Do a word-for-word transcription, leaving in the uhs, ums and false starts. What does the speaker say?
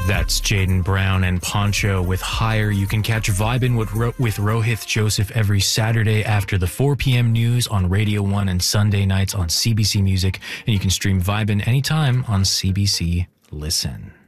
That's Jaden Brown and Poncho with Higher. You can catch Vibin' with, Ro- with Rohith Joseph every Saturday after the four p.m. news on Radio one and Sunday nights on C B C Music. And you can stream Vibin' anytime on C B C Listen.